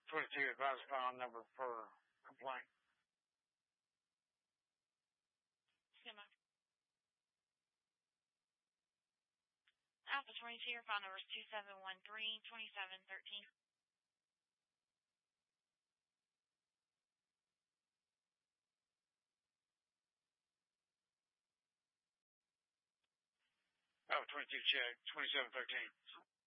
22 advised file number for complaint. Skimmer. Alpha 22, your file number is 2713-2713. Alpha 22 check, 2713.